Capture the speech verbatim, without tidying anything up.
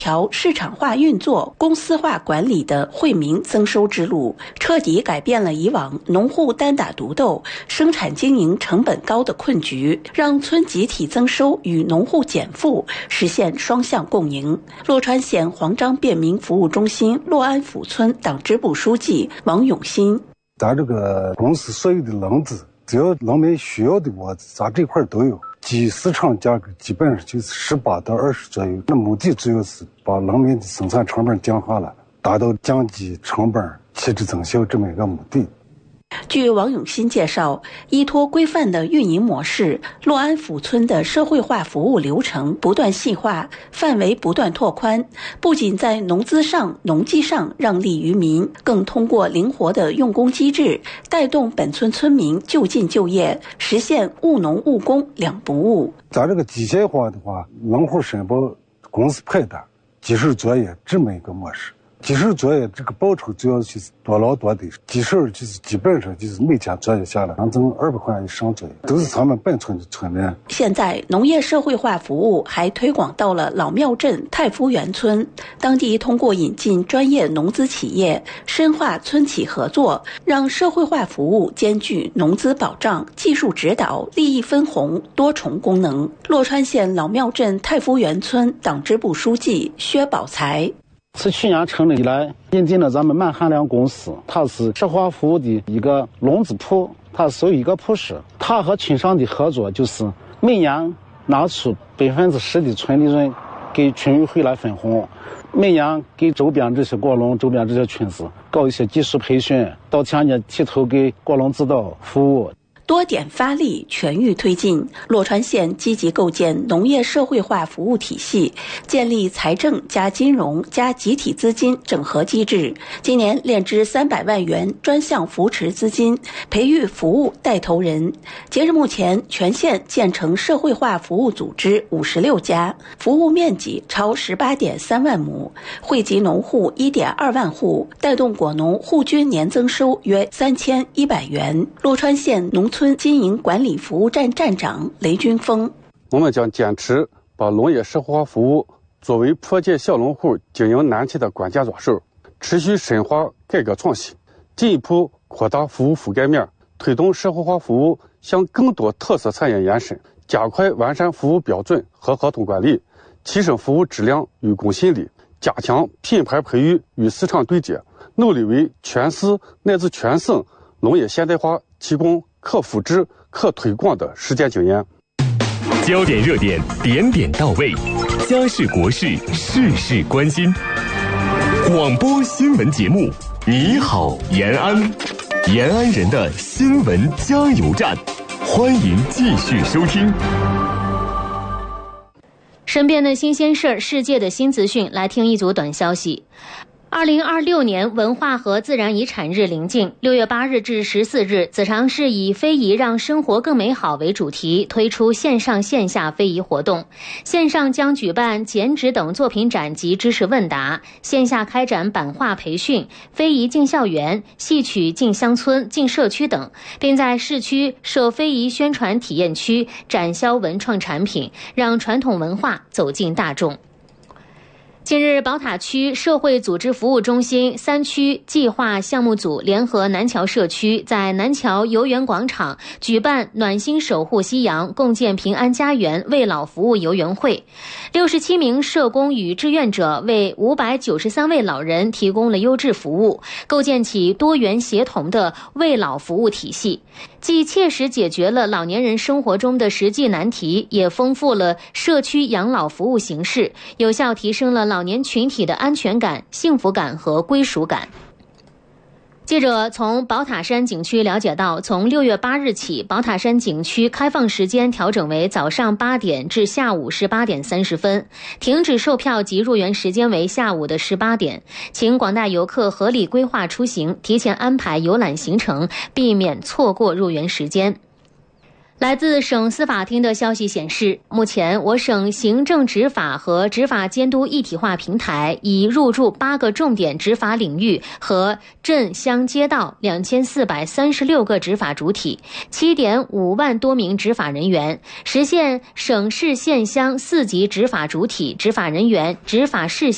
条市场化运作、公司化管理的惠民增收之路，彻底改变了以往农户单打独斗、生产经营成本高的困局，让村集体增收与农户减负实现双向共赢。洛川县黄章便民服务中心洛安府村党支部书记王永新： 咱这个公司所有的农资，只要农民需要的窝子，咱这块都有。基市场价格基本上就是十八到二十左右，那目的主要是把农民的生产成本降下来，达到降低成本、提质增效这么一个目的。 据王永新介绍，依托规范的运营模式，洛安府村的社会化服务流程不断细化，范围不断拓宽，不仅在农资上、农技上让利于民，更通过灵活的用工机制，带动本村村民就近就业，实现务农务工两不误。 咱这个机械化的话，农户申报公司派单、技术作业这么一个模式。技术作业这个报酬主要就是多劳多得，技术就是基本上就是每天作业下来能挣二百块钱以上左右，都是咱们本村的村民。 现在农业社会化服务还推广到了老庙镇太夫园村，当地通过引进专业农资企业，深化村企合作，让社会化服务兼具农资保障、技术指导、利益分红多重功能。洛川县老庙镇太夫园村党支部书记薛宝才： 自去年成立以来，引进了咱们慢含量公司，它是社会化服务的一个笼子铺，它属于一个铺市。它和村上的合作就是每年拿出百分之十的纯利润给村委会来分红，每年给周边这些果农、周边这些村子搞一些技术培训，到前年提头给果农指导服务。 多点发力，全域推进。洛川县积极构建农业社会化服务体系，建立财政加金融加集体资金整合机制。今年练支三百万元专项扶持资金，培育服务带头人。截至目前，全县建成社会化服务组织五十六家，服务面积超十八点三万亩，惠及农户一点二万户，带动果农户均年增收约三千一百元。洛川县农村村经营管理服务站站长雷军峰： 我们将坚持把农业社会化服务作为破解小农户经营难题的关键抓手，持续深化改革创新，进一步扩大服务覆盖面，推动社会化服务向更多特色产业延伸，加快完善服务标准和合同管理，提升服务质量与公信力，加强品牌培育与市场对接，努力为全市乃至全省农业现代化提供可复制、可推广的实践经验。 焦点热点，点点到位，家事国事，事事关心。广播新闻节目，你好，延安，延安人的新闻加油站，欢迎继续收听。 身边的新鲜事儿，世界的新资讯，来听一组短消息。二零二六年文化和自然遗产日临近，六月八日至十四日，子长市以非遗让生活更美好为主题，推出线上线下非遗活动。线上将举办剪纸等作品展及知识问答，线下开展版画培训、非遗进校园、戏曲进乡村、进社区等，并在市区设非遗宣传体验区，展销文创产品，让传统文化走进大众。近日，宝塔区社会组织服务中心三区计划项目组联合南桥社区，在南桥游园广场举办暖心守护夕阳，共建平安家园为老服务游园会。六十七名社工与志愿者为五百九十三位老人提供了优质服务，构建起多元协同的为老服务体系，既切实解决了老年人生活中的实际难题，也丰富了社区养老服务形式，有效提升了老年群体的安全感、幸福感和归属感。记者从宝塔山景区了解到，从六月八日起，宝塔山景区开放时间调整为早上八点至下午十八点三十分，停止售票及入园时间为下午的十八点，请广大游客合理规划出行，提前安排游览行程，避免错过入园时间。来自省司法厅的消息显示，目前我省行政执法和执法监督一体化平台已入驻八个重点执法领域和镇乡街道两千四百三十六个执法主体，七点五万多名执法人员，实现省市县乡四级执法主体、执法人员、执法事项